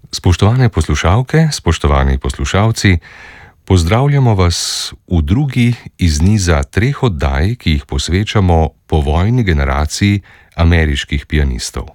Spoštovane poslušalke, spoštovani poslušalci, pozdravljamo vas v drugi iz niza 3 oddaj, ki jih posvečamo povojni generaciji ameriških pianistov.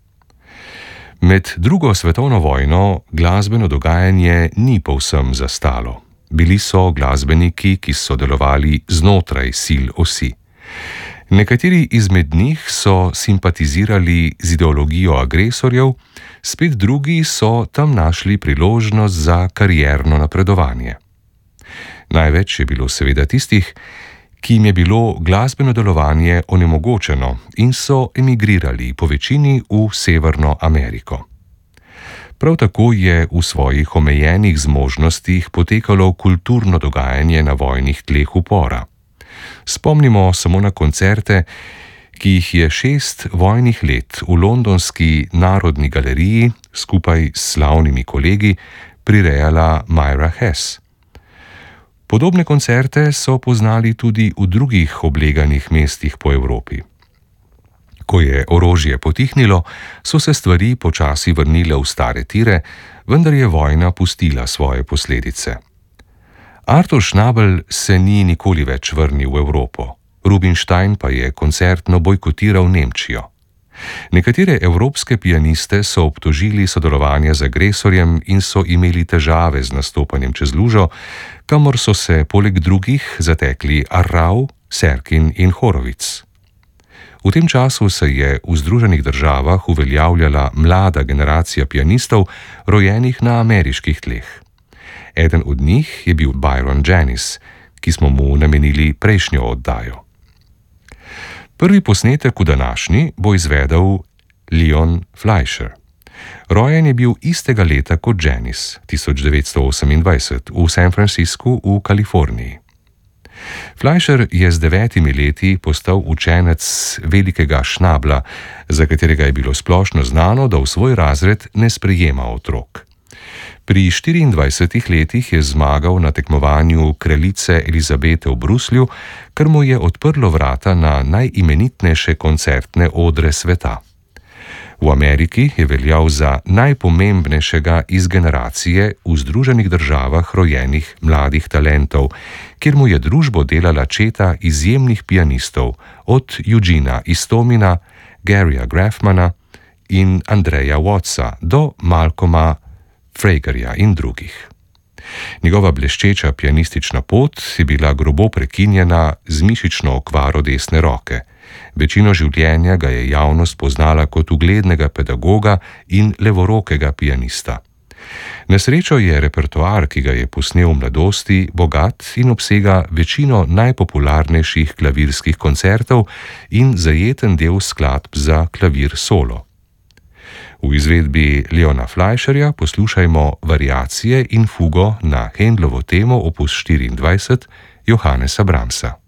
Med drugo svetovno vojno glasbeno dogajanje ni povsem zastalo. Bili so glasbeniki, ki so delovali znotraj sil osi. Nekateri izmed njih so simpatizirali z ideologijo agresorjev, spet drugi so tam našli priložnost za karierno napredovanje. Največ je bilo seveda tistih, ki jim je bilo glasbeno delovanje onemogočeno in so emigrirali po večini v Severno Ameriko. Prav tako je v svojih omejenih zmožnostih potekalo kulturno dogajanje na vojnih tleh upora. Spomnimo samo na koncerte, ki jih je 6 vojnih let v londonski Narodni galeriji skupaj s slavnimi kolegi prirejala Myra Hess. Podobne koncerte so poznali tudi v drugih obleganih mestih po Evropi. Ko je orožje potihnilo, so se stvari počasi vrnile v stare tire, vendar je vojna pustila svoje posledice. Artur Schnabel se ni nikoli več vrnil v Evropo. Rubinstein pa je koncertno bojkotiral Nemčijo. Nekatere evropske pianiste so obtožili sodelovanja z agresorjem in so imeli težave z nastopanjem čez lužo, kamor so se poleg drugih zatekli Arrau, Serkin in Horowitz. V tem času se je v Združenih državah uveljavljala mlada generacija pianistov, rojenih na ameriških tleh. Eden od njih je bil Byron Janis, ki smo mu namenili prejšnjo oddajo. Prvi posnetek v današnji bo izvedel Leon Fleischer. Rojen je bil istega leta kot Janis, 1928, v San Franciscu v Kaliforniji. Fleischer je z 9 leti postal učenec velikega Schnabla, za katerega je bilo splošno znano, da v svoj razred ne sprejema otrok. Pri 24 letih je zmagal na tekmovanju kraljice Elizabete v Bruslju, kar mu je odprlo vrata na najimenitnejše koncertne odre sveta. V Ameriki je veljal za najpomembnejšega iz generacije v Združenih državah rojenih mladih talentov, kjer mu je družbo delala četa izjemnih pianistov od Eugena Istomina, Garyja Graffmana in Andreja Wattsa do Malcolma Fragerja in drugih. Njegova bleščeča pianistična pot je bila grobo prekinjena z mišično okvaro desne roke. Večino življenja ga je javnost poznala kot uglednega pedagoga in levorokega pianista. Na srečo je repertoar, ki ga je posnel v mladosti, bogat in obsega večino najpopularnejših klavirskih koncertov in zajeten del skladb za klavir solo. V izvedbi Leona Fleischerja poslušajmo variacije in fugo na Händlovo temo opus 24 Johannesa Brahmsa.